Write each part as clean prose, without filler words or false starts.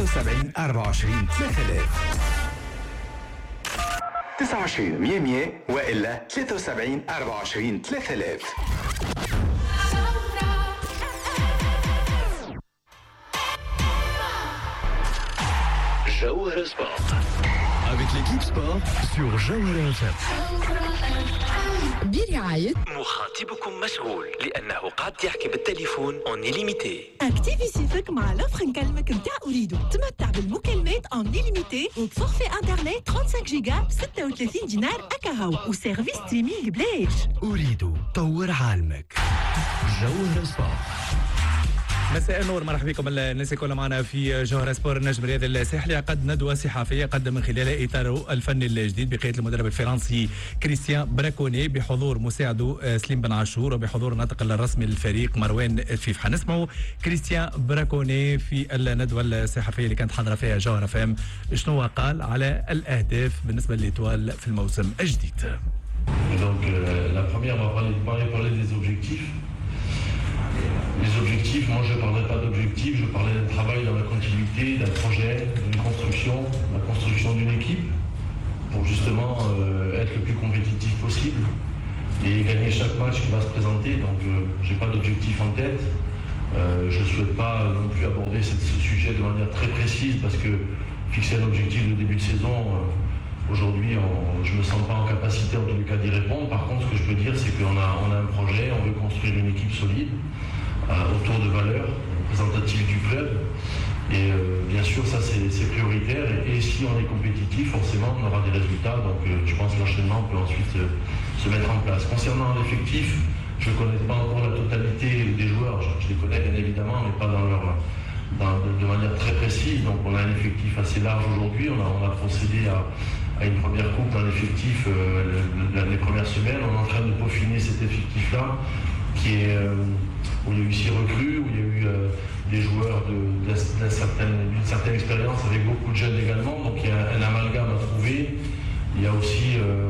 73 24 3000 29 100 100 وإلا 73 24 3000. Jawhara Sport. Avec l'équipe sport sur Jawhara FM. برعاية مخاطبكم مشغول لأنه قاعد يحكي بالتليفون اون ليميتي. اكتيفي سيفك مع لوفر نكلمك متاع أريدو. تمتع بالمكالمات اون ليميتي وبفورفي انترنت 35 جيجا ب 36 دينار أكاهو وسيرفيس ستريمينغ بلاش. أريدو طور عالمك. جوهرة سبورت. مساء النور، مرحبا بكم الناس كلها معنا في جوهرة سبور. النجم الرياضي الساحلي عقد ندوة صحفية قدم من خلالها إطاره الفني الجديد بقيادة المدرب الفرنسي كريستيان براكوني بحضور مساعده سليم بن عاشور وبحضور الناطق الرسمي للفريق مروان تفيف. حنسمعوا كريستيان براكوني في الندوة الصحفية اللي كانت حاضرة فيها جوهرة فام شنو قال على الأهداف بالنسبة للإطوال في الموسم الجديد. Donc la première, on va parler des objectifs. Les objectifs, moi je ne parlerai pas d'objectifs, je parlais d'un travail dans la continuité, d'un projet, d'une construction, la construction d'une équipe pour justement être le plus compétitif possible et gagner chaque match qui va se présenter. Donc je n'ai pas d'objectif en tête. Je ne souhaite pas non plus aborder ce sujet de manière très précise parce que fixer un objectif de début de saison, aujourd'hui je ne me sens pas en capacité en tous les cas d'y répondre. Par contre ce que je peux dire c'est qu'on a un projet, on veut construire une équipe solide. Autour de valeurs représentatives du club et bien sûr ça c'est prioritaire et si on est compétitif forcément on aura des résultats donc je pense que l'enchaînement peut ensuite se mettre en place. Concernant l'effectif, je ne connais pas encore la totalité des joueurs, je les connais bien évidemment mais pas de manière très précise, donc on a un effectif assez large aujourd'hui, on a procédé à une première coupe d'un effectif les premières semaines, on est en train de peaufiner cet effectif là qui est où il y a eu 6 recrues, où il y a eu des joueurs d'une certaine expérience avec beaucoup de jeunes également, donc il y a un amalgame à trouver, il y a aussi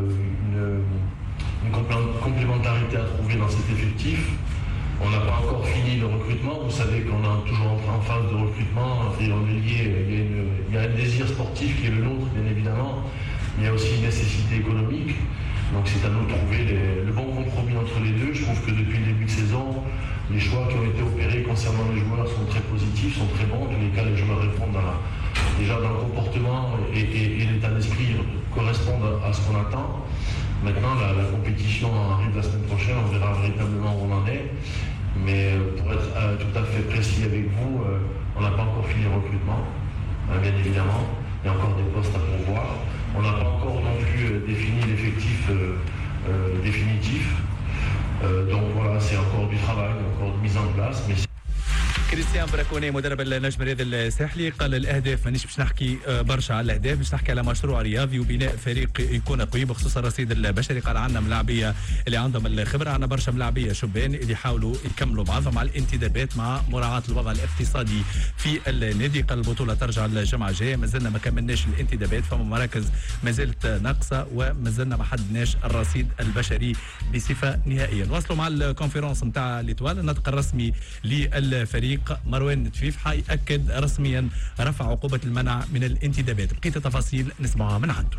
une complémentarité à trouver dans cet effectif. On n'a pas encore fini le recrutement, vous savez qu'on est toujours en phase de recrutement, il y a un désir sportif qui est le nôtre bien évidemment, mais il y a aussi une nécessité économique. Donc c'est à nous de trouver le bon compromis entre les deux. Je trouve que depuis le début de saison, les choix qui ont été opérés concernant les joueurs sont très positifs, sont très bons. En tous les cas, les joueurs répondent déjà dans le comportement et l'état d'esprit correspondent à ce qu'on attend. Maintenant, la compétition arrive la semaine prochaine, on verra véritablement où on en est. Mais pour être tout à fait précis avec vous, on n'a pas encore fini le recrutement, bien évidemment. Il y a encore des postes à pourvoir. On n'a pas encore non plus défini l'effectif définitif. Donc voilà, c'est encore du travail, encore de mise en place. Mais كريستيان براكوني مدرب النجم الرياضي الساحلي قال الاهداف مانيش باش نحكي برشا على الاهداف، باش نحكي على مشروع رياضي وبناء فريق يكون قوي بخصوص الرصيد البشري. قال عندنا ملاعبيه اللي عندهم الخبره، عندنا برشا ملاعبيه شبان اللي يحاولوا يكملوا بعضهم مع الانتدابات مع مراعاه الوضع الاقتصادي في النادي. قال البطوله ترجع الجمعه الجايه، مازلنا ما كملناش الانتدابات، فما مراكز مازالت ناقصه ومازلنا ما حددناش الرصيد البشري بصفه نهائيه. نواصلوا مع الكونفرنس نتاع ليتوال. الناطق الرسمي للفريق مروان تفيف حيأكد رسميا رفع عقوبة المنع من الانتدابات. بقية التفاصيل نسمعها من عنده.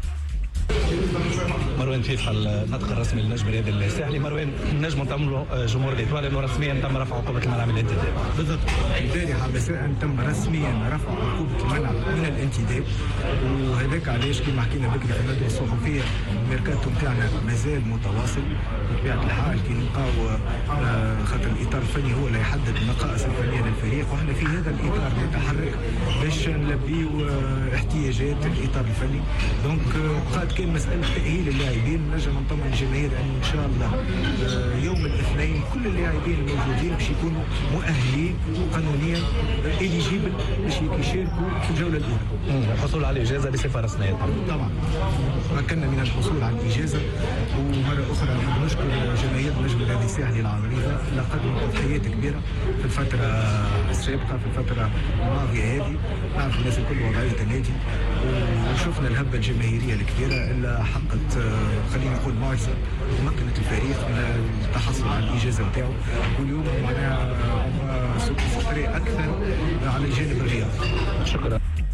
مروان تفيف الناطق الرسمي للنجم الرياضي الساحلي. مروان، نجم تعملوا جمهور الإطوال انه رسميا تم رفع عقوبة المنع من الانتداب. بالضبط، البارحة مساء تم رسميا رفع عقوبة المنع من الانتداب، وهذاك علاش كما حكينا بكري في الندوة الصحفية الميركاتو نتاعنا مازال متواصل بطبيعة الحال كي نلقاو خاطر الإطار الفني هو اللي يحدد النقائص الفنية للفريق، وحنا في هذا الإطار نتحرك باش نلبيو احتياجات الإطار الفني. دونك قد كان مسألة تأهيل اللاعبين، نجم نطمن الجماهير أن إن شاء الله يوم الاثنين كل اللاعبين الموجودين باش يكونوا مؤهلين قانونيا إليجيبل باش يشاركوا في الجولة الأولى. الحصول على الإجازة بصفة رسمية طبعا مكننا من الحصول على الإجازة. ومرة أخرى نحب نشكر جماهير النجم الرياضي الساحلي العريضة اللي قدموا تضحيات كبيرة في الفترة السابقة، في الفترة الماضية هذه. نعرف الناس الكل وضعية النادي وشفنا الهبة الجماهيرية الكبيرة اللي حقت خلينا نقول معجزة ومكنت الفريق من التحصل على الإجازة نتاعو. واليوم معناها سوف أكثر على الجانب الرياضي. شكرا.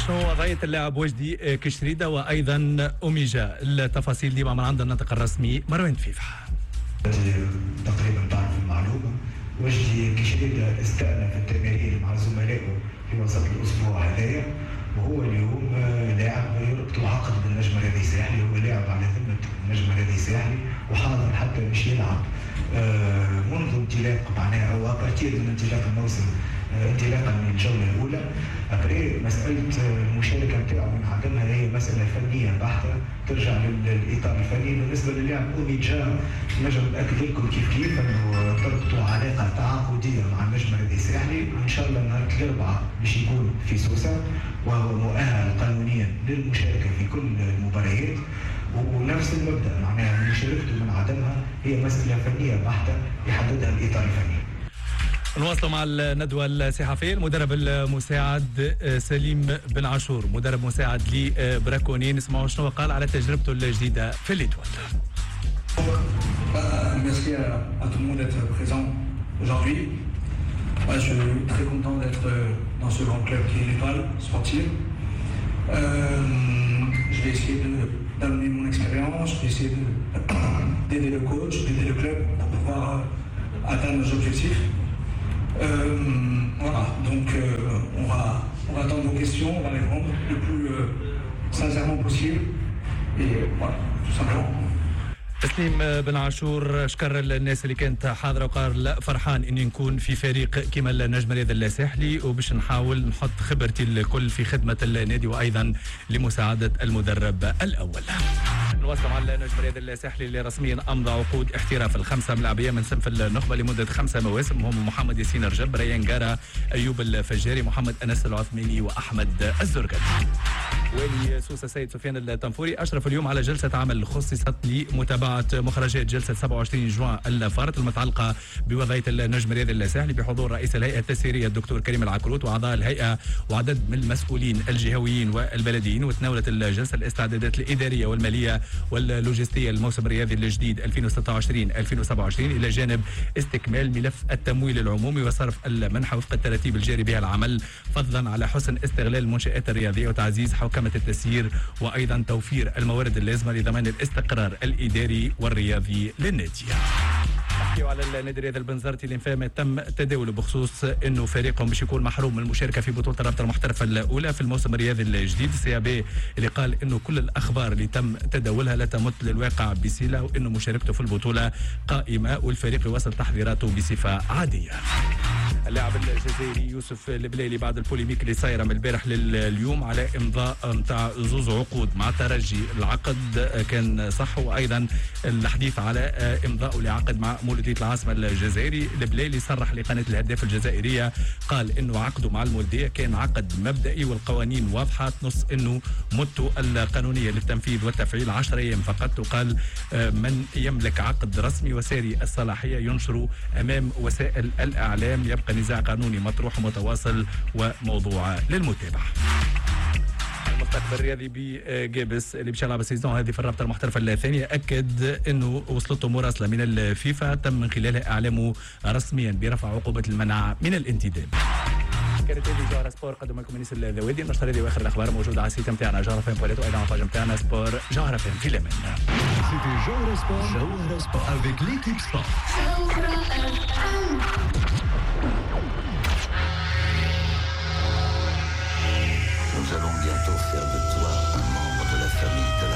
شنو وضعية اللاعب وجدي كشريدة وأيضا أوميجا؟ التفاصيل دي من عند الناطق الرسمي مروان فيفا. تقريبا تعرف المعلومة، وجدي كشريدة استأنف التمارين مع زملائه في وسط الأسبوع هذايا، وهو اليوم لاعب يربط عقد بالنجم الرياضي الساحلي، هو لاعب على ذمة النجم الرياضي الساحلي وحاضر حتى مش يلعب منذ انطلاق معناها او ابارتير من انطلاق الموسم، انطلاقا من الجوله الاولى. ابري مساله المشاركه نتاعو من عدمها هي مساله فنيه بحته ترجع للاطار الفني. بالنسبه للاعب اوميجا نجم ناكد لكم كيف انه تربطوا علاقه تعاقديه مع النجم الرياضي الساحلي، وان شاء الله نهار الاربعاء باش يكون في سوسه وهو مؤهل قانونيا للمشاركه في كل المباريات. ونفس المبدا معناها مشاركته من عدمها هي مساله فنيه بحته يحددها الاطار الفني. نواصلوا مع الندوة الصحفية. المدرب المساعد سليم بن عاشور، مدرب مساعد لبراكوني، نسمعوا شنو قال على تجربته الجديدة في الإتوال. Merci à tout le monde d'être présent aujourd'hui. Je suis très content d'être dans ce grand club qui est l'Étoile sportive. Je vais essayer d'amener mon expérience, je vais essayer d'aider le coach, d'aider le club pour pouvoir atteindre nos objectifs. Voilà, donc on va attendre vos questions, on va répondre le plus sincèrement possible. Et voilà, tout simplement. سليم بن عاشور شكر الناس اللي كانت حاضره وقال لا فرحان اني نكون في فريق كما النجم الرياضي الساحلي، وباش نحاول نحط خبرتي الكل في خدمه النادي وايضا لمساعده المدرب الاول. نواصل مع النجم الرياضي الساحلي اللي رسميا امضى عقود احتراف الخمسه ملاعبيه من صنف النخبه لمده 5 مواسم، هم محمد ياسين رجب، ريان جارا، ايوب الفجاري، محمد انس العثماني واحمد الزرقدي. والي سوسه سيد سفيان التنفوري اشرف اليوم على جلسه عمل خصصت لمتابعه مخرجات جلسه 27 جوان الفارط المتعلقه بوضعيه النجم الرياضي الساحلي بحضور رئيس الهيئه التسييريه الدكتور كريم العكروت واعضاء الهيئه وعدد من المسؤولين الجهويين والبلديين. وتناولت الجلسه الاستعدادات الاداريه والماليه واللوجستيه للموسم الرياضي الجديد 2026-2027 الى جانب استكمال ملف التمويل العمومي وصرف المنحه وفق الترتيب الجاري بها العمل، فضلا على حسن استغلال المنشآت الرياضيه وتعزيز حوكمه التسيير وايضا توفير الموارد اللازمه لضمان الاستقرار الاداري والرياضي للنادي. نحكيو على النادي الرياضي البنزرتي اللي فهم تم تداوله بخصوص انه فريقهم باش يكون محروم من المشاركه في بطوله الرابطه المحترفه الاولى في الموسم الرياضي الجديد. السي بي اللي قال انه كل الاخبار اللي تم تداولها لا تمت للواقع بصله، وانه مشاركته في البطوله قائمه والفريق يواصل تحضيراته بصفه عاديه. اللاعب الجزائري يوسف البليلي بعد البوليميك اللي صايره من البارح لليوم على امضاء نتاع زوز عقود مع ترجي، العقد كان صح، وايضا الحديث على امضاء لعقد مع مولودية العاصمه الجزائري. البليلي صرح لقناه الهداف الجزائريه قال انه عقده مع المولوديه كان عقد مبدئي والقوانين واضحه، تنص انه مدته القانونيه للتنفيذ والتفعيل 10 ايام فقط، وقال من يملك عقد رسمي وساري الصلاحيه ينشره امام وسائل الاعلام، يبقى نزاع قانوني مطروح ومتواصل وموضوع للمتابعه. المستقبل الرياضي بجابس اللي باش يلعب السيزون هذه في الرابطه المحترفه الثانيه اكد انه وصلته مراسله من الفيفا تم من خلالها اعلامه رسميا برفع عقوبه المنع من الانتداب. كانت هذه جوهره سبور قدم لكم انيس الذوادي. النشره هذه واخر الاخبار موجوده على السيت نتاعنا جوهره فين بوليتو، وايضا على الباج نتاعنا سبور جوهره فين. في الامان. C'était Genre Sport avec l'équipe Sport. Nous allons bientôt faire de toi un membre de la famille de la